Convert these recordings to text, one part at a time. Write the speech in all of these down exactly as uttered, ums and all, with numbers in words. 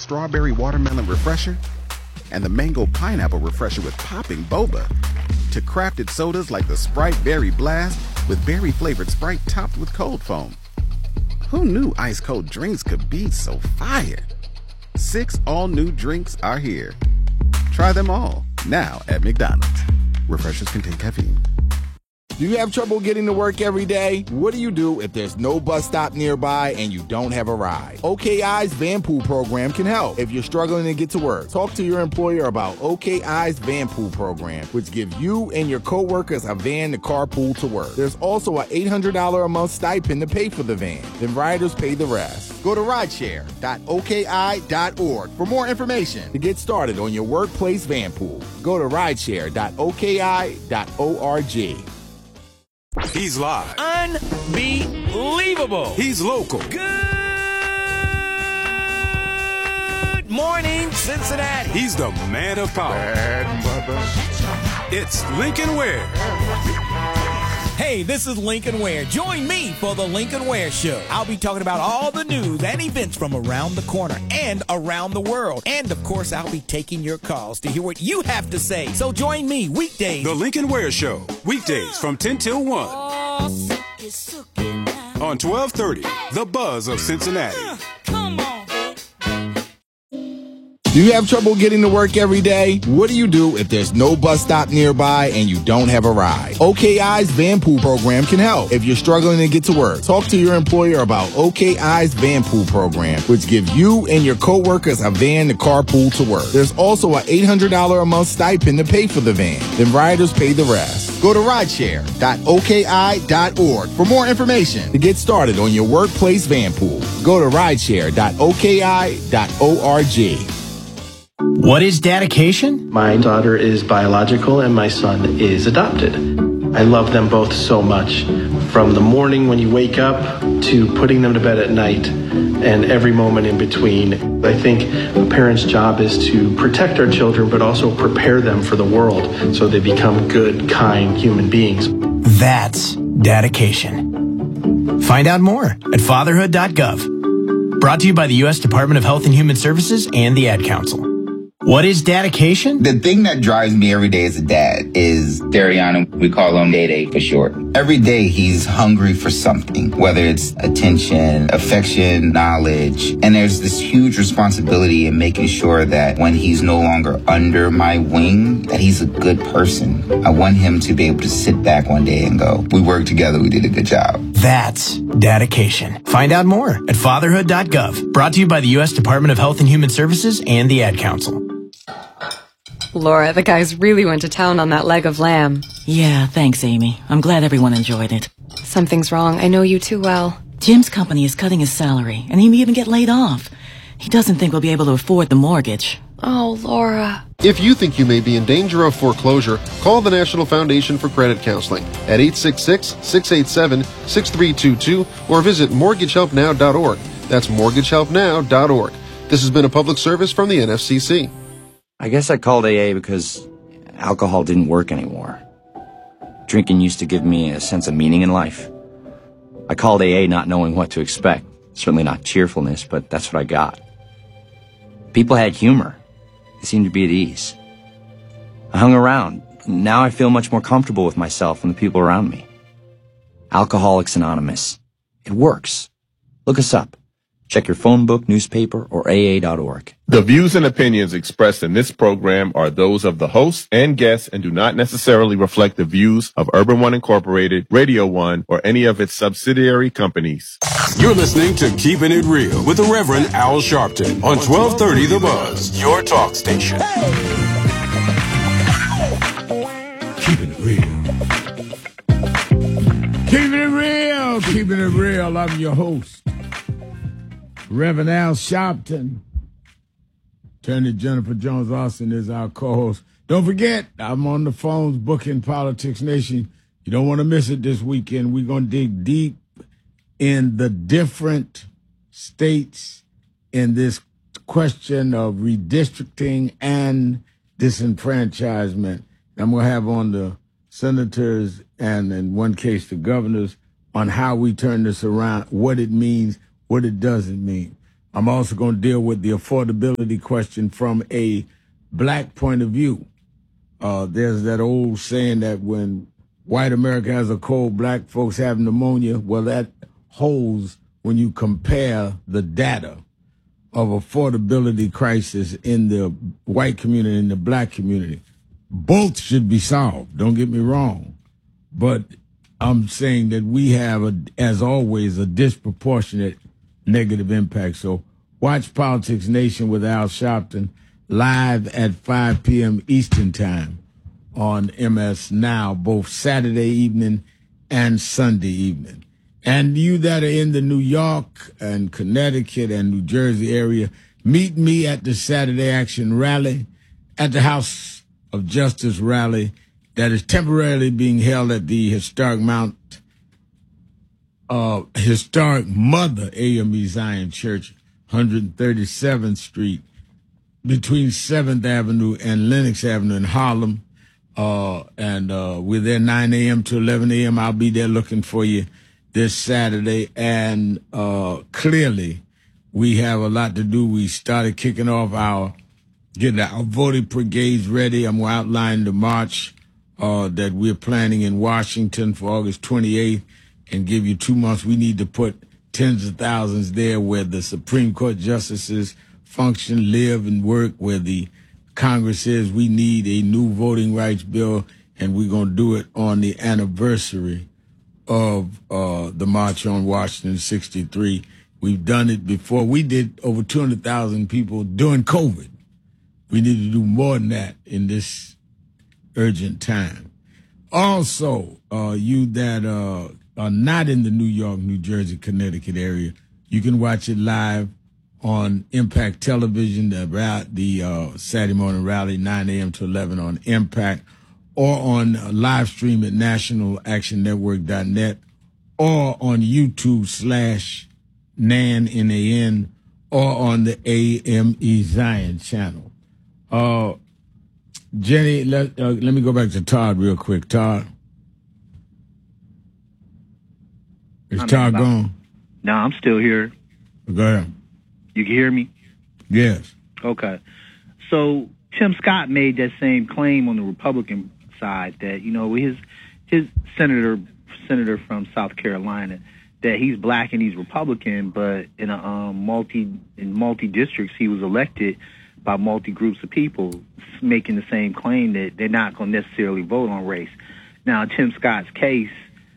strawberry watermelon refresher and the mango pineapple refresher with popping boba to crafted sodas like the Sprite Berry Blast with berry-flavored Sprite topped with cold foam. Who knew ice-cold drinks could be so fire? Six all-new drinks are here. Try them all, now at McDonald's. Refreshers contain caffeine. Do you have trouble getting to work every day? What do you do if there's no bus stop nearby and you don't have a ride? O K I's Van Pool program can help. If you're struggling to get to work, talk to your employer about O K I's Van Pool program, which gives you and your coworkers a van to carpool to work. There's also an eight hundred dollars a month stipend to pay for the van. Then riders pay the rest. Go to rideshare dot O K I dot org for more information to get started on your workplace van pool. Go to rideshare dot O K I dot org. He's live. Unbelievable. He's local. Good morning, Cincinnati. He's the man of power. Bad mother. It's Lincoln Ware. Hey, this is Lincoln Ware. Join me for the Lincoln Ware Show. I'll be talking about all the news and events from around the corner and around the world. And, of course, I'll be taking your calls to hear what you have to say. So join me weekdays. The Lincoln Ware Show. Weekdays from ten till one. On twelve thirty, The Buzz of Cincinnati. Come on. Do you have trouble getting to work every day? What do you do if there's no bus stop nearby and you don't have a ride? O K I's Van Pool program can help. If you're struggling to get to work, talk to your employer about O K I's Van Pool program, which gives you and your coworkers a van to carpool to work. There's also an eight hundred dollars a month stipend to pay for the van. Then riders pay the rest. Go to rideshare dot O K I dot org for more information to get started on your workplace van pool. Go to rideshare dot O K I dot org. What is dedication? My daughter is biological and my son is adopted. I love them both so much. From the morning when you wake up to putting them to bed at night and every moment in between. I think a parent's job is to protect our children but also prepare them for the world so they become good, kind human beings. That's dedication. Find out more at fatherhood dot gov. Brought to you by the U S Department of Health and Human Services and the Ad Council. What is dedication? The thing that drives me every day as a dad is Dariana. We call him Day Day for short. Every day he's hungry for something, whether it's attention, affection, knowledge. And there's this huge responsibility in making sure that when he's no longer under my wing, that he's a good person. I want him to be able to sit back one day and go, we worked together, we did a good job. That's dedication. Find out more at fatherhood dot gov. Brought to you by the U S Department of Health and Human Services and the Ad Council. Laura, the guys really went to town on that leg of lamb. Yeah, thanks, Amy. I'm glad everyone enjoyed it. Something's wrong. I know you too well. Jim's company is cutting his salary, and he may even get laid off. He doesn't think we'll be able to afford the mortgage. Oh, Laura. If you think you may be in danger of foreclosure, call the National Foundation for Credit Counseling at eight six six, six eight seven, six three two two or visit mortgage help now dot org. That's mortgage help now dot org. This has been a public service from the N F C C. I guess I called A A because alcohol didn't work anymore. Drinking used to give me a sense of meaning in life. I called A A not knowing what to expect. Certainly not cheerfulness, but that's what I got. People had humor. They seemed to be at ease. I hung around. Now I feel much more comfortable with myself and the people around me. Alcoholics Anonymous. It works. Look us up. Check your phone book, newspaper, or A A dot org. The views and opinions expressed in this program are those of the host and guests and do not necessarily reflect the views of Urban One Incorporated, Radio One, or any of its subsidiary companies. You're listening to Keeping It Real with the Reverend Al Sharpton on twelve thirty The Buzz, your talk station. Keeping it real. Keeping it real. Keeping it real. I'm your host, Reverend Al Sharpton. Attorney Jennifer Jones Austin is our co-host. Don't forget, I'm on the phones booking Politics Nation. You don't want to miss it this weekend. We're going to dig deep in the different states in this question of redistricting and disenfranchisement. I'm going to have on the senators and, in one case, the governors on how we turn this around, what it means, what it doesn't mean. I'm also going to deal with the affordability question from a black point of view. Uh, there's that old saying that when white America has a cold, black folks have pneumonia. Well, that holds when you compare the data of affordability crisis in the white community and the black community. Both should be solved, don't get me wrong. But I'm saying that we have, a, as always, a disproportionate negative impact. So watch Politics Nation with Al Sharpton live at five p.m. Eastern Time on M S Now, both Saturday evening and Sunday evening. And you that are in the New York and Connecticut and New Jersey area, meet me at the Saturday Action Rally at the House of Justice rally that is temporarily being held at the historic Mount, uh, historic Mother A M E Zion Church, one hundred thirty-seventh Street, between seventh Avenue and Lenox Avenue in Harlem. Uh, and uh, we're there nine a.m. to eleven a.m. I'll be there looking for you this Saturday. And uh, clearly, we have a lot to do. We started kicking off our, getting our voting brigades ready. I'm going to outline the march uh, that we're planning in Washington for August twenty-eighth and give you two months. We need to put tens of thousands there where the Supreme Court justices function, live, and work, where the Congress says we need a new voting rights bill, and we're going to do it on the anniversary of uh, the March on Washington sixty-three. We've done it before. We did over two hundred thousand people during COVID. We need to do more than that in this urgent time. Also, uh, you that uh, are not in the New York, New Jersey, Connecticut area, you can watch it live on Impact Television, the, the uh, Saturday morning rally, nine a.m. to eleven on Impact, or on uh, live stream at national action network dot net, or on YouTube slash Nan, N A N, or on the A M E Zion channel. Uh, Jenny, let, uh, let me go back to Todd real quick. Todd? Is I'm Todd about, gone? No, I'm still here. Go ahead. You can hear me? Yes. Okay. So Tim Scott made that same claim on the Republican side that, you know, his his senator senator from South Carolina, that he's black and he's Republican, but in a um, multi in multi districts he was elected by multi groups of people, making the same claim that they're not going to necessarily vote on race. Now, in Tim Scott's case,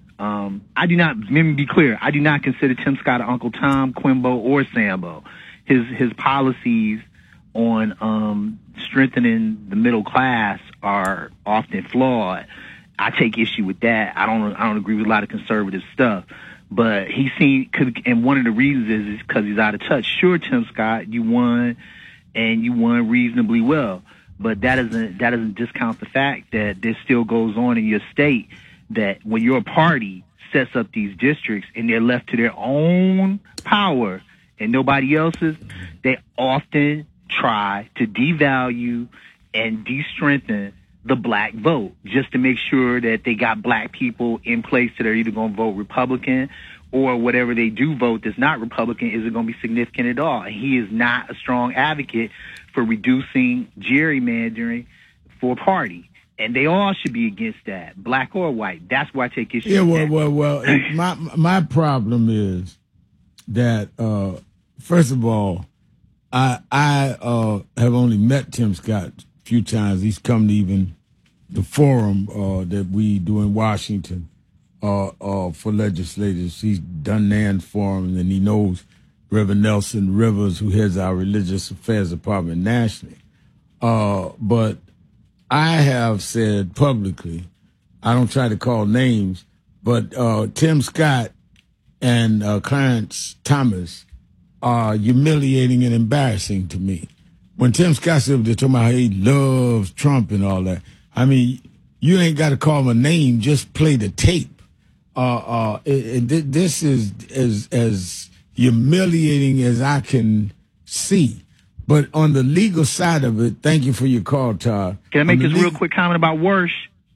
um, I do not, let me be clear, I do not consider Tim Scott Uncle Tom, Quimbo, or Sambo. His his policies on um, strengthening the middle class are often flawed. I take issue with that. I don't I don't agree with a lot of conservative stuff. But he seen, and one of the reasons is because he's out of touch. Sure, Tim Scott, you won, and you won reasonably well. But that doesn't that doesn't discount the fact that there still goes on in your state that when your party sets up these districts and they're left to their own power and nobody else's, they often try to devalue and de-strengthen the black vote just to make sure that they got black people in place that are either going to vote Republican or whatever they do vote that's not Republican isn't going to be significant at all. And he is not a strong advocate for reducing gerrymandering for party. And they all should be against that, black or white. That's why I take issue yeah, with well, that. well, well, my, my problem is that, uh, first of all, I I uh, have only met Tim Scott a few times. He's come to even the forum uh, that we do in Washington uh, uh, for legislators. He's done Nan's forum, and he knows Reverend Nelson Rivers, who heads our Religious Affairs Department nationally. Uh, but I have said publicly, I don't try to call names, but uh, Tim Scott and uh, Clarence Thomas are humiliating and embarrassing to me. When Tim Scott said they're talking about how he loves Trump and all that, I mean, you ain't got to call him a name, just play the tape. Uh, uh, it, it, this is as, as humiliating as I can see. But on the legal side of it, thank you for your call, Todd. Can I make this legal- real quick comment about Wersch?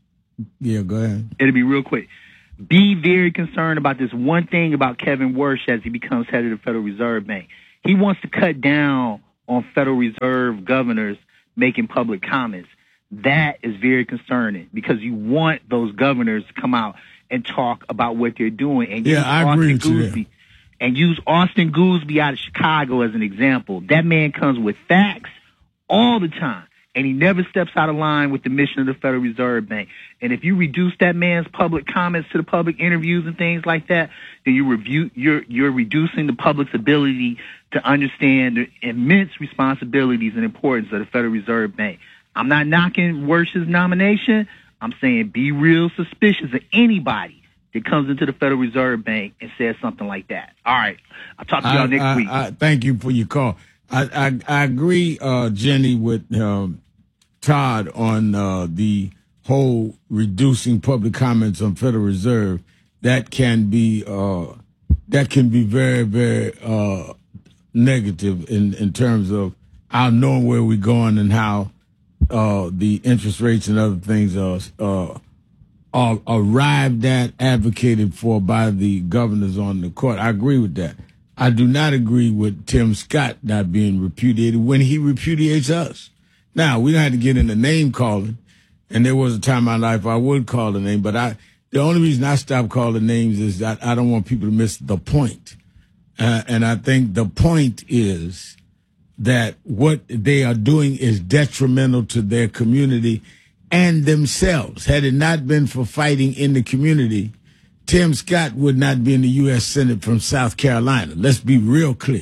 Yeah, go ahead. It'll be real quick. Be very concerned about this one thing about Kevin Wersch as he becomes head of the Federal Reserve Bank. he wants to cut down on Federal Reserve governors making public comments. That is very concerning because you want those governors to come out and talk about what they're doing. And yeah, use I Austin agree with Goolsbee, you. And use Austin Goolsbee out of Chicago as an example. That man comes with facts all the time, and he never steps out of line with the mission of the Federal Reserve Bank. And if you reduce that man's public comments to the public interviews and things like that, then you review, you're you're reducing the public's ability to understand the immense responsibilities and importance of the Federal Reserve Bank. I'm not knocking Wersch's nomination. I'm saying be real suspicious of anybody that comes into the Federal Reserve Bank and says something like that. All right. I'll talk to y'all I, next I, week. I, thank you for your call. I, I, I agree, uh, Jenny, with um, Todd on uh, the whole reducing public comments on Federal Reserve. That can be uh, that can be very, very uh, negative in, in terms of our knowing where we're going and how uh, the interest rates and other things are, uh, are arrived at, advocated for by the governors on the court. I agree with that. I do not agree with Tim Scott not being repudiated when he repudiates us. Now, we don't have to get into name calling, and there was a time in my life I would call a name, but I the only reason I stopped calling names is that I don't want people to miss the point. Uh, and I think the point is that what they are doing is detrimental to their community and themselves. Had it not been for fighting in the community, Tim Scott would not be in the U S Senate from South Carolina. Let's be real clear.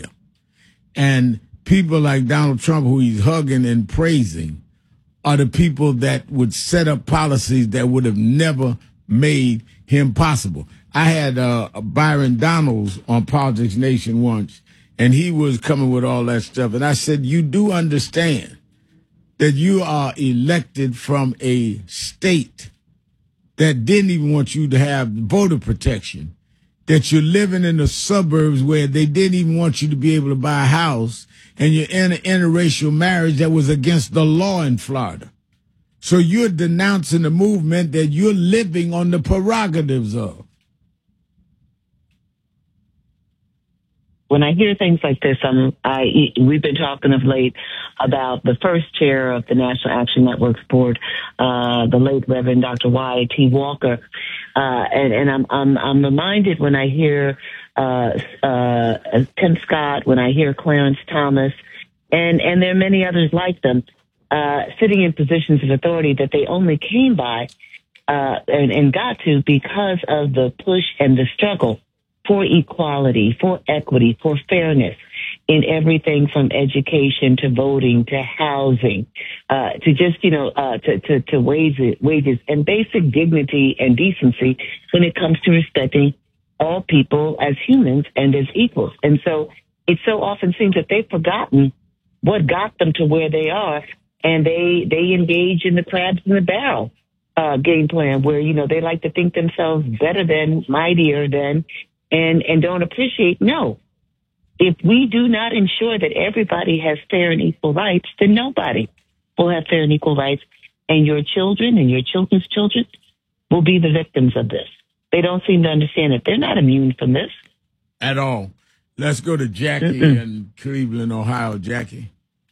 And people like Donald Trump, who he's hugging and praising, are the people that would set up policies that would have never made him possible. I had uh, Byron Donalds on Politics Nation once, and he was coming with all that stuff. And I said, you do understand that you are elected from a state that didn't even want you to have voter protection, that you're living in the suburbs where they didn't even want you to be able to buy a house, and you're in an interracial marriage that was against the law in Florida. So you're denouncing a movement that you're living on the prerogatives of. When I hear things like this, um, I, we've been talking of late about the first chair of the National Action Network's board, uh, the late Reverend Doctor Wyatt T. Walker. Uh, and, and I'm, I'm, I'm reminded when I hear, uh, uh, Tim Scott, when I hear Clarence Thomas, and, and there are many others like them, uh, sitting in positions of authority that they only came by, uh, and, and got to because of the push and the struggle for equality, for equity, for fairness in everything from education to voting to housing, uh, to just, you know, uh, to, to, to wages, wages and basic dignity and decency when it comes to respecting all people as humans and as equals. And so it so often seems that they've forgotten what got them to where they are, and they, they engage in the crabs in the barrel uh, game plan where, you know, they like to think themselves better than, mightier than, and, and don't appreciate, no. If we do not ensure that everybody has fair and equal rights, then nobody will have fair and equal rights. And your children and your children's children will be the victims of this. They don't seem to understand that they're not immune from this. At all. Let's go to Jackie Mm-mm. in Cleveland, Ohio. Jackie.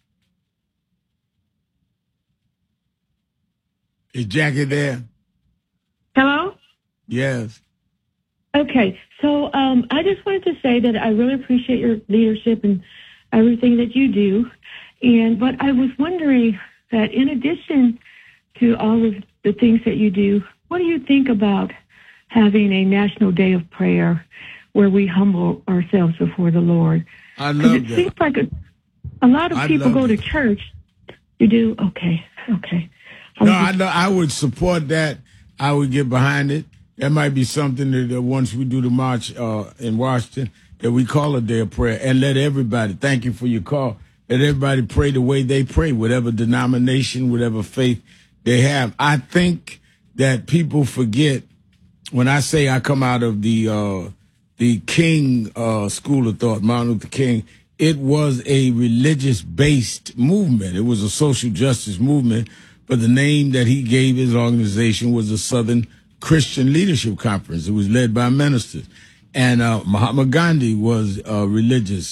Is Jackie there? Hello? Yes. Okay, so um, I just wanted to say that I really appreciate your leadership and everything that you do. And but I was wondering that in addition to all of the things that you do, what do you think about having a National Day of Prayer where we humble ourselves before the Lord? I love it that. seems like a, a lot of I people love go to that. church. You do? Okay, okay. No, I know. I would support that. I would get behind it. That might be something that uh, once we do the march uh, in Washington, that we call a day of prayer and let everybody, thank you for your call, let everybody pray the way they pray, whatever denomination, whatever faith they have. I think that people forget when I say I come out of the uh, the King uh, school of thought, Martin Luther King, it was a religious-based movement. It was a social justice movement, but the name that he gave his organization was the Southern Christian Leadership Conference. It was led by ministers. And uh, Mahatma Gandhi was uh, religious.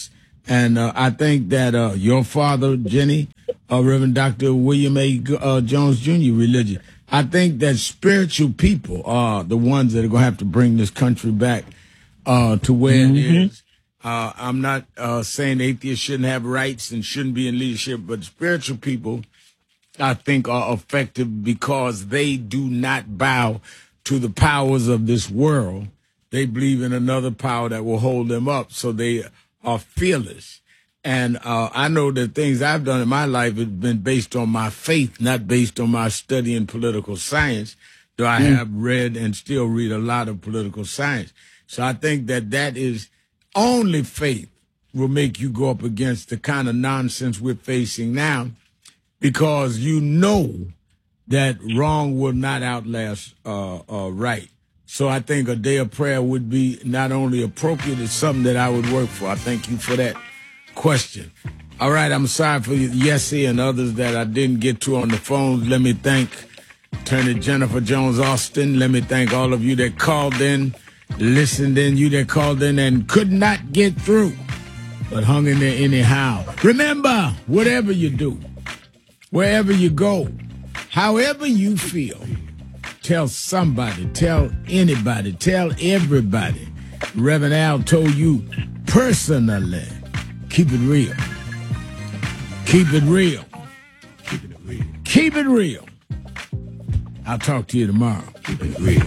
And uh, I think that uh, your father, Jenny, uh, Reverend Doctor William A. Uh, Jones Junior religion, I think that spiritual people are the ones that are going to have to bring this country back uh, to where mm-hmm. it is. Uh, I'm not uh, saying atheists shouldn't have rights and shouldn't be in leadership, but spiritual people, I think, are effective because they do not bow to the powers of this world. They believe in another power that will hold them up, so they are fearless. And uh, I know that things I've done in my life have been based on my faith, not based on my study in political science, though I mm. have read and still read a lot of political science. So I think that that is only faith will make you go up against the kind of nonsense we're facing now, because you know that wrong will not outlast uh, uh, right. So I think a day of prayer would be not only appropriate, it's something that I would work for. I thank you for that question. All right, I'm sorry for Yessie and others that I didn't get to on the phone. Let me thank Attorney Jennifer Jones Austin. Let me thank all of you that called in, listened in, you that called in and could not get through, but hung in there anyhow. Remember, whatever you do, wherever you go, however you feel, tell somebody, tell anybody, tell everybody. Reverend Al told you personally, keep it real. Keep it real. Keep it real. Keep it real. I'll talk to you tomorrow. Keep it real.